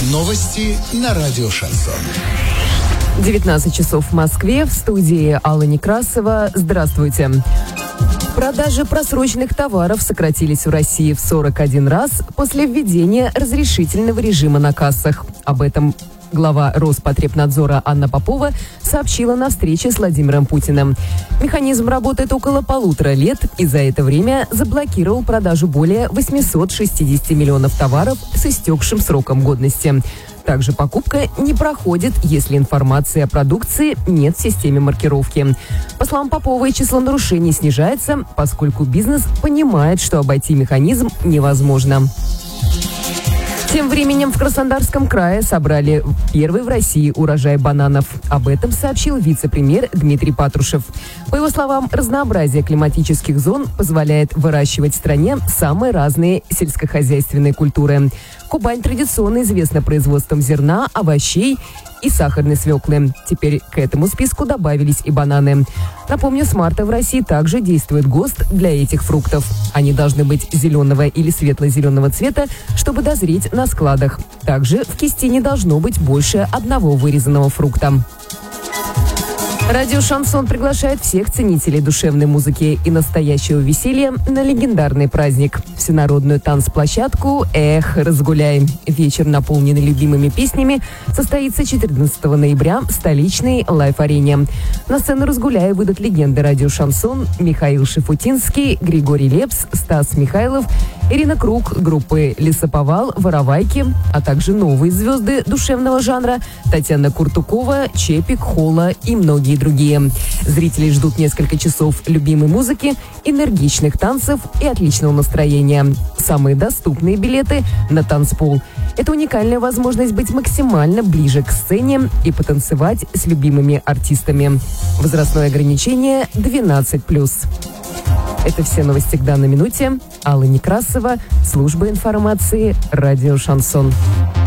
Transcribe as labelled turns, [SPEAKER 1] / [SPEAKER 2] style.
[SPEAKER 1] Новости на радио «Шансон».
[SPEAKER 2] 19 часов в Москве. В студии Алла Некрасова. Здравствуйте. Продажи просроченных товаров сократились в России в 41 раз после введения разрешительного режима на кассах. Об этом глава Роспотребнадзора Анна Попова сообщила на встрече с Владимиром Путиным. Механизм работает около 1,5 лет и за это время заблокировал продажу более 860 миллионов товаров с истекшим сроком годности. Также покупка не проходит, если информации о продукции нет в системе маркировки. По словам Поповой, число нарушений снижается, поскольку бизнес понимает, что обойти механизм невозможно. Тем временем в Краснодарском крае собрали первый в России урожай бананов. Об этом сообщил вице-премьер Дмитрий Патрушев. По его словам, разнообразие климатических зон позволяет выращивать в стране самые разные сельскохозяйственные культуры. Кубань традиционно известна производством зерна, овощей и сахарной свеклы. Теперь к этому списку добавились и бананы. Напомню, с марта в России также действует ГОСТ для этих фруктов. Они должны быть зеленого или светло-зеленого цвета, чтобы дозреть на складах. Также в кисти не должно быть больше одного вырезанного фрукта. Радио «Шансон» приглашает всех ценителей душевной музыки и настоящего веселья на легендарный праздник. Всенародную танцплощадку «Эх, разгуляй». Вечер, наполненный любимыми песнями, состоится 14 ноября в столичной лайв-арене. На сцену «Разгуляй» выйдут легенды радио «Шансон» Михаил Шафутинский, Григорий Лепс, Стас Михайлов, Ирина Круг, группы «Лесоповал», «Воровайки», а также новые звезды душевного жанра Татьяна Куртукова, Чепик, Холла и многие другие. Зрители ждут несколько часов любимой музыки, энергичных танцев и отличного настроения. Самые доступные билеты на танцпол. Это уникальная возможность быть максимально ближе к сцене и потанцевать с любимыми артистами. Возрастное ограничение 12+. Это все новости к данной минуте. Алла Некрасова, служба информации, радио «Шансон».